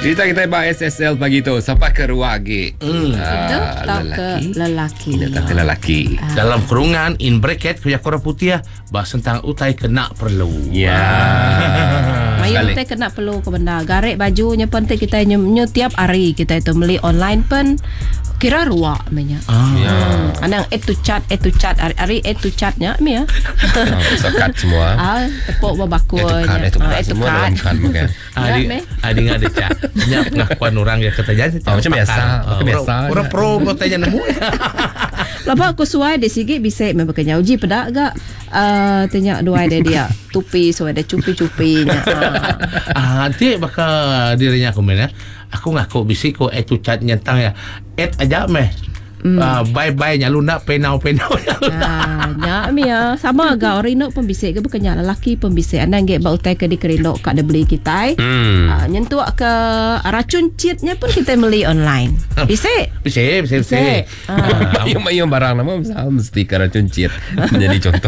Cerita kita bahas SSL pagi tu sampai ke ruagi. Lelaki. Dalam kurungan in bracket kuya korang putih bahas tentang utai kena perlu. Ya. Mayu utai kena perlu ke benda. Garek bajunya penting kita nyu tiap hari kita itu beli online pun kira ruak namanya. Anang add to chat hari add to chatnya mi ya. Sekat semua. Tepuk babakun. Add to card makan. Adi ada cak. Nya pengakuan orang yang kata jadi. Macam biasa. Orang pro kata tanya nemu. Lepas aku suai dia sikit bisa membekanya uji pedak gak tanya dua dia tupi so ada cupi-cupinya. Nanti bakal dirinya aku mana. Aku ngaku bisi ko tu chat nyentang ya. Aja meh. Bye-bye nyaluna penau nya mi ya sama agak orang pun bisik ke bukannya lelaki pun bisik anang ge bau tai ke di kerindok kat ada beli kita nyentuh ke racun cheatnya pun kita beli online bisik Yang barang nama mesti ke racun cheat menjadi contoh.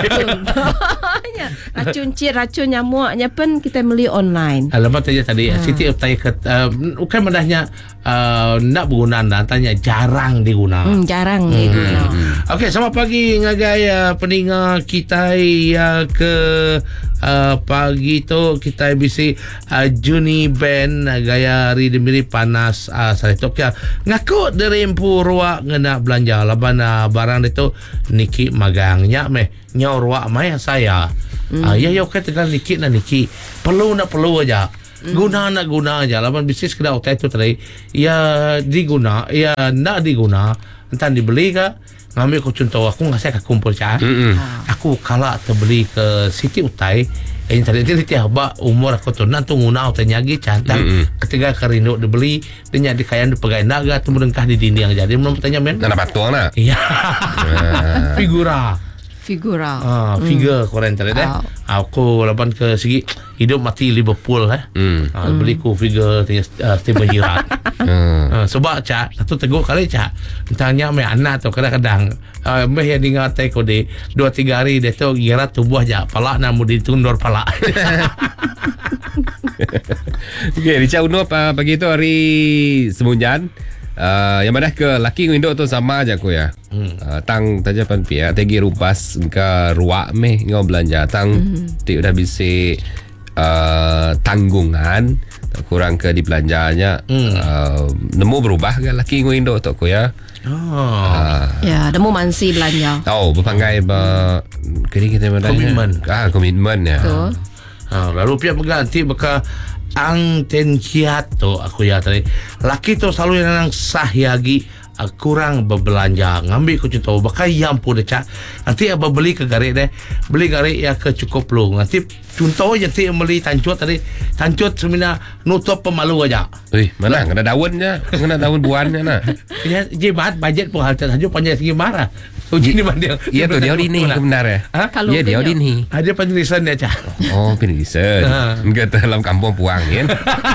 Racun cheat racun nyamuknya pun kita beli online. Alamat aja tadi Siti utai ke bukan mendahnya nak berguna tanya jarang diguna. Jarang diguna. Okey, selamat pagi ngagai pendengar kita ke pagi tu kita bisi Juni Ben gaya ri demiri panas saletok ya. Ngaku derempu ruak ngena belanja laban barang itu Niki magangnya meh nyau ruak mai saya. Ya okey tegal Niki na Niki. Perlu aja. Guna aja laban bisnis kedai hotel itu tadi ya diguna ya nak diguna entar dibeli ke ngambil aku contoh aku ngasih ke kumpul cah aku kalah terbeli ke Siti Utai yang tadi dia tiap umur aku tu nak tunggu nak tanya lagi cantik ketika kerindu dibeli dia jadi kaya dipegai naga tu merengkah di dinding jadi belum tanya men nak patuang nak iya figura korang tadi deh. Aku lapan ke segi hidup mati Liverpool beli ku figure Steven Gerrard. Sebab cak satu tegur kali cak tanya me anak tu kadang-kadang meh yang dengar teko de 2-3 hari dia tu Gerrard tubuh aja pala namu ditundor pala. Okey, Richard Uno pagi tu hari Semunjan. Yang mana ke laki ngindok tu sama aja aku ya. Tang taja pan pia tegi rupas ke ruak meh ngau belanja tang ti udah bisa tanggungan kurang ke di belanjanya nemu berubah ke laki ngindok tu aku ya. Ya, nemu mansi belanja. Berpanggai kini kita komitmen. Komitmen ya. Lalu pihak berganti beka ang tenkiat tu aku ya tadi laki tu selalu yang sahyagi kurang berbelanja ngambil ku contoh bakai yang pun decak nanti apa beli ke garik deh beli garik ya ke cukup lu nanti contoh nanti beli tancut tadi tancut semina nutup pemalu aja mana kena daunnya kena daun buahnya nak ya jimat budget pun hal saja panjang segi marah uji ni mana iya tu dia ini benar ya iya dia ini ada penjelasan dia cak penjelasan enggak dalam kampung puang kan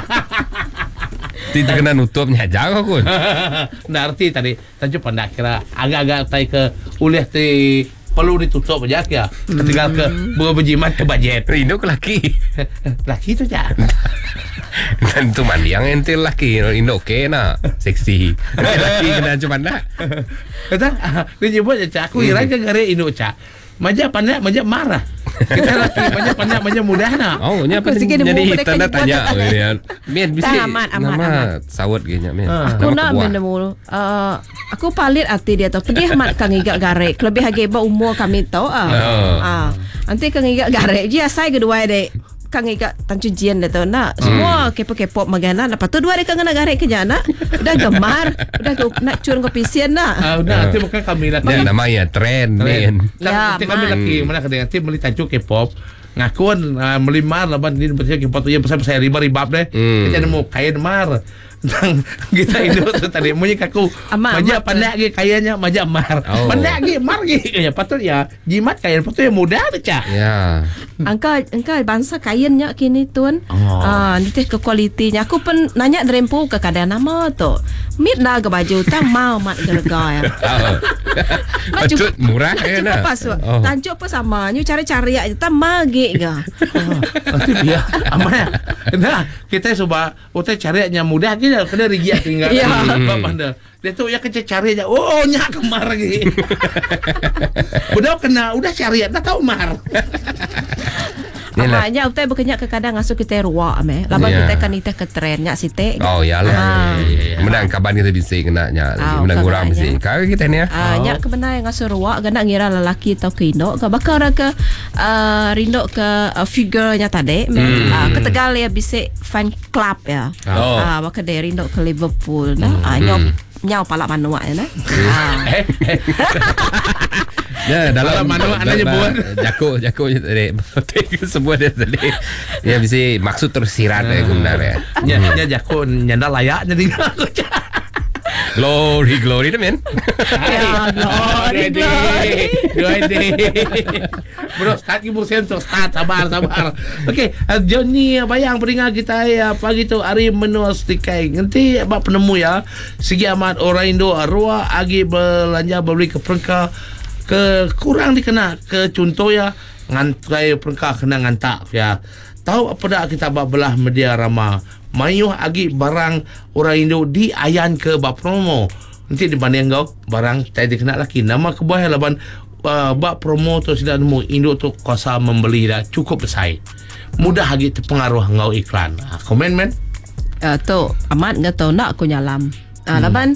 tidak kena nutupnya jauh kun. Nah arti tadi tanjuk pandak kira agak-agak tai ke uliah ti perlu ditutup aja ya. Ketika ke berjimat ke budget. Rindu ke laki. Laki tu je. Dan tu mandi yang entil laki Indo okey nak seksi. Laki kena cuma nak. Kata dia nyebut je aku kira ke gare Indo cak. Majak pandai majak marah. Kita laki banyak mudah nak. Nya apa jadi tanda tanya Mian bisa nama sawat gini Mian. Aku nak menemu aku palit arti dia tu pergi mat kang igak garek lebih hageba umur kami tahu nanti kang igak garek je saya kedua dek kang igak tancujian dah tu nak semua kepo-kepo magana lepas tu dua hari kang nak garek kerja nak udah gemar udah nak cun kopi sian nak nanti bukan kami laki namanya trend Mian nanti kami laki mana kadang nanti beli tancu K-pop ngakuan melimar laban ini berarti K-pop tu ya pasal riba-ribab deh kita nemu kain mar tentang kita itu tadi punya kaku majak pandai lagi kayaknya majak mar pandai lagi mar lagi ya patut ya jimat kain patut ya mudah cak ya angka bangsa kainnya kini tuan nanti ke kualitinya aku pun nanya derempu ke kadang nama tu mit dah ke baju tak mau mat gerga ya patut murah ya nak tanjuk pun sama nyu cari-cari aja tak magi ringgit ke. Nanti dia aman. Nah, kita coba kita cari yang mudah aja kena ringgit tinggal. Ya. Banda. Dia tu yang kita cari aja. Oh, nyak kemar lagi. Udah cari dah tahu mar. Amanya utai berkenyak ke kadang asuh kita ruak meh. Laban kita kan kita ke trend nyak sitek. Oh yalah. Menang kaban kita bisa kena nya. Menang orang bisa. Kau kita ni nyak kebenar yang asuh ruak kena ngira lelaki atau kino ke bakal ke rindo ke figurnya tadi meh. Ke Tegal ya bisa fan club ya. Bakal dari rindo ke Liverpool nah. Nyau palak manuak ya nah. Ya, dalam mana anda nyebut Jako tadi semua dia tadi. Ya bisa maksud tersirat benar ya. Nya Jako nyanda layak jadi Glory dah men. Ya, glory. Bro, start ibu sento start sabar. Okey, Johnny bayang peringat kita ya pagi tu hari menu stikai. Nanti abang penemu ya. Segi amat orang Indo arwah agi belanja beli ke perengka ke kurang dikena ke contoh ya ngantai perengka kena ngantak ya. Tahu apa dah kita belah media rama mayuh agi barang orang Indo di ayan ke bak promo. Nanti dibanding kau barang tadi kena lagi nama kebaya laban bak promo tu sudah nemu Indo tu kuasa membeli dah cukup besar. Mudah lagi terpengaruh ngau iklan. Komen men? Tu amat enggak tahu nak aku nyalam. Laban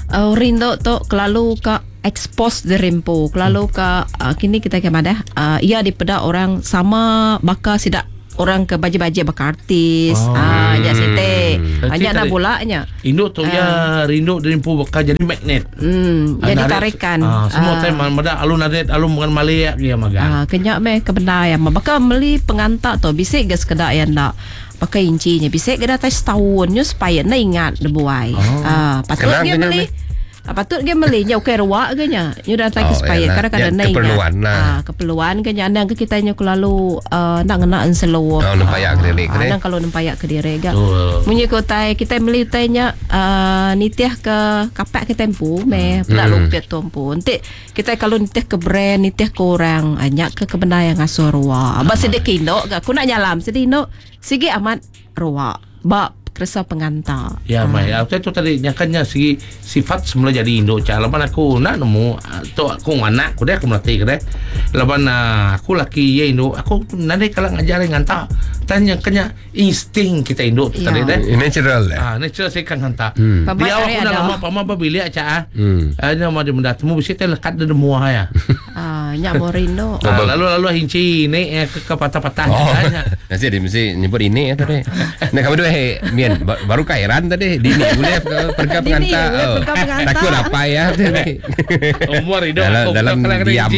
Rindo tu kelalu ka expose the rempo kelalu ka kini kita ke mana ia dipeda orang sama bakal sidak orang ke baje-baje bakal artis ya sete banyak nak bolanya Indo tu ya Rindo the rempo bakal jadi magnet jadi tarikan semua time mada alun adet alun bukan Malaya dia magang kenyak meh kebenar ya bakal beli pengantak tu bisik gas kedak yang nak pakai incinya bisik ke datang setahun supaya nak ingat debuai patut dia beli patut dia beli nya okey ruak ke nya nya datang supaya kadang-kadang naik keperluan keperluan ke nya nang ke kita nya kelalu nak ngenaan slow nampayak ke diri nang kalau nampayak ke diri ga munyi ko tai kita beli tanya nitiah ke kapak ke tempo me pula lumpet tempo nanti kita kalau nitiah ke brand nitiah ke orang anyak ke kebenar yang ngasuh ruak ba sedek indo ga aku nak nyalam sedino sigi amat ruak ba kerasa pengantar. Ya, mai. Aku tu tadi nyakannya sifat semula jadi Indo. Laban aku nak nemu tu aku anak aku dah aku melatih kedai. Laban aku laki ya Indo. Aku nanti kalau ngajar ngantar. Tanya kena insting kita Indo tu tadi dah. Natural natural saya kan hantar. Dia aku nak lama pama babili aja ada mau dia temu bisi teh lekat de muah ya. Nyak Morindo. Lalu hinci ni ke patah-patah katanya. Nasi dia mesti nyebut ini tadi. Nak kamu dua Mian baru kairan tadi dini boleh pergi pengantar. Takut apa ya tadi. Morindo dalam diam.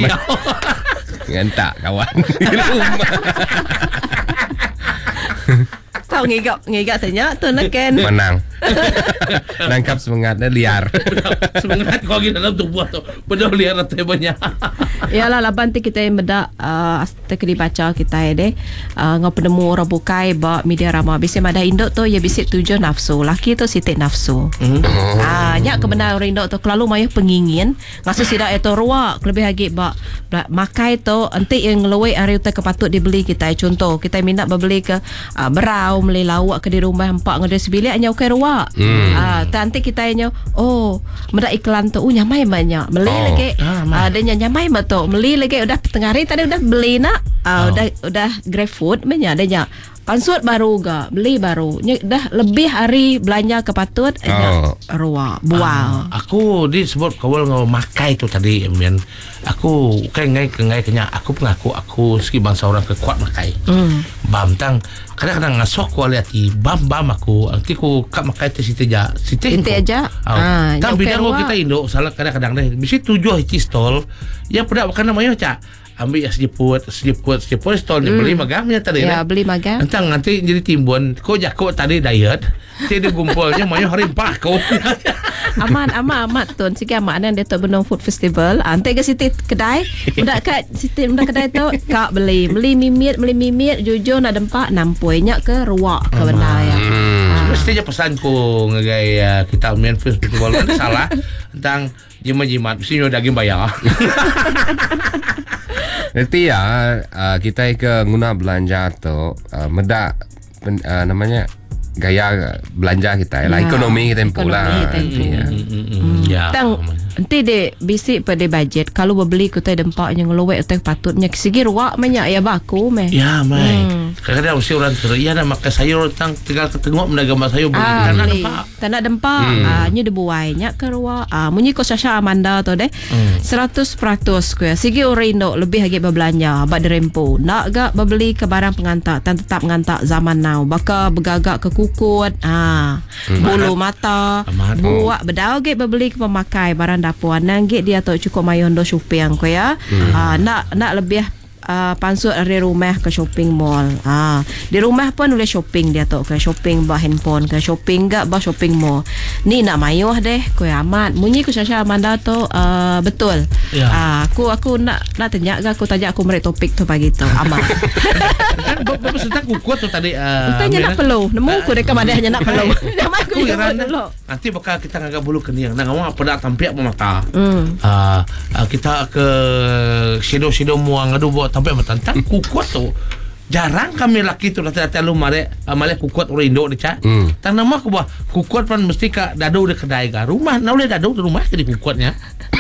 Ngantak kawan di rumah. Tahu ngigak tanya tu neken menang. Nangkap semangatnya liar. Semangat kau lagi dalam tubuh tu. Benar liar tu banyak. Yalah laban ti kita yang beda kali baca kita deh ngau penemu orang bukai ba media rama bisi mada Indo tu ya bisi tujuh nafsu laki tu sitik nafsu. Nyak kebenar orang Indo tu kelalu mayuh pengingin ngasu sidak itu ruak lebih lagi ba makai tu enti yang ngelawai hari utai kepatut dibeli kita contoh kita minat beli ke berau beli lawak ke di rumah empat ngades bilik nya okey ruak. Nanti kita nya meda iklan tu nyamai banyak beli lagi adanya nyamai betul beli lagi udah tengah hari tadi udah beli nak udah grab food banyak adanya pansut baru ga beli baru dah lebih hari belanja kepatut ruak buang aku disebut kawal ngau makai tu tadi men aku kengai kenya aku pengaku aku segi bangsa orang kekuat makai bam tang kadang-kadang ngasok kualiti bam aku nanti ku kap makai tu situ aja tang bidang kita Indo salah kadang-kadang deh mesti tujuh hiji stall yang pada makan namanya cak ambil sejeput stall ni beli magang punya tadi beli magang nanti jadi timbun kau jago tadi diet jadi gumpulnya mayo hari empat kau amat tuan sikit amat dan dia tu benong food festival ante ke situ kedai budak kat situ budak kedai tu kak beli mimit jujur nak dempak nampuinya ke ruak ke benar ya mestinya pesanku ngagai kita main festival ni salah tentang jimat mesti daging bayar Nanti kita ke guna belanja tu medak namanya gaya belanja kita lah, ekonomi kita tempuh lah. Ya. Tang nanti dek bisik pada budget kalau berbeli kita dempaknya ngeluwek utai patutnya segi ruak banyak ya baku meh. Ya, mai. Kadang-kadang mesti orang teriak nak makan sayur tang tinggal ketengok mendagang sayur beli tanah dempak. Tanah dempak. Nya debuainya ke ruak. Munyi ko Sasha Amanda tu deh. 100% ku ya. Segi orang Indo lebih lagi berbelanja bak derempo. Nak gak berbeli ke barang pengantak dan tetap mengantak zaman now. Baka bergagak ke kukut. Bulu mata. Buat bedau gek berbeli ke pemakai barang dapur. Nang gek dia tu cukup mayondo shopping ku ya. Nak lebih pansut dari rumah ke shopping mall. Di rumah pun boleh shopping dia tu ke shopping bah handphone ke shopping gak bah shopping mall. Ni nak mayuh deh ku amat. Munyi ku Sasha Amanda tu betul. Ya. Aku nak tanya gak aku tanya aku merek topik tu pagi tu amat. Kan bapak sedang kuat tu tadi. Tanya nak perlu. Nemu ku dekat madahnya nak perlu. Aku heran nanti bakal kita ngagak bulu keniang. Nang awak pada tampiak mata. Kita ke shadow muang aduh buat sampai matantang kuat tu jarang kami laki tu datang lu mare kuat orang Indo ni cak tang nama aku bah kuat pan mesti ka dadu de kedai ga rumah na boleh dadu di rumah jadi kuatnya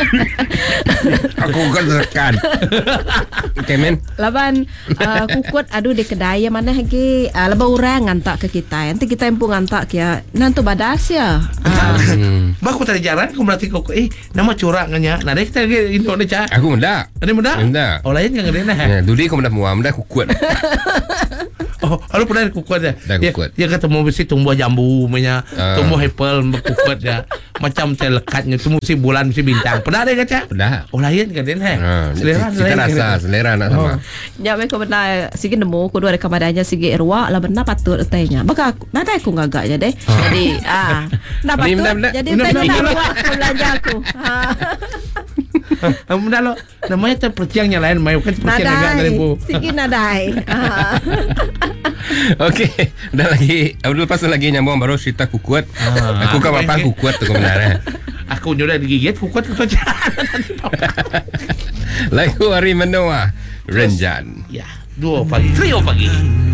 Aku kan rekan. Kemen laban kuat aduh di kedai mana lagi laba orang ngantak ke kita nanti kita empung ngantak ya nanti badas ya bah aku tadi jarang aku berarti kok nama curangnya nah kita lagi Indo ni cak aku mendak. ada muda oh lain yang ngene Ya, dulu aku mendak muam dah kuat. Lu pernah kuat ya? Dah kuat. Dia ketemu mesti tumbuh jambu, tumbuh apple, kuat ya. Macam telekatnya tu mesti bulan mesti bintang. Pernah ada kaca? Pernah. Oh lain kan dia Kita rasa selera nak sama. Ya mereka benar sige nemu ku dua dekat badannya sige ruak lah benar patut utainya. Baka nada aku ngagaknya deh. Jadi nak patut. Jadi tadi nak buat belanja aku. Mudah lo. Namanya terperciangnya lain, mai kan perciang agak dari bu. Sige nadai. Okey, dah lagi. Abdul pasal lagi nyambung baru cerita kuat. Aku kan apa kuat tu sebenarnya. Aku sudah digigit kuat tu saja. Lagu hari menua Renjan. Ya, 2 pagi, 3 pagi.